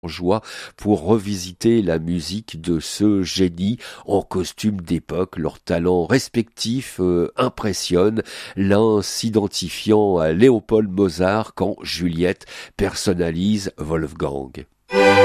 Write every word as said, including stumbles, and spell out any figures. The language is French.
joie pour revisiter la musique de ce génie en costume d'époque. Leurs talents respectifs euh, impressionnent, l'un s'identifiant à Léopold Mozart quand Juliette personnalise Wolfgang.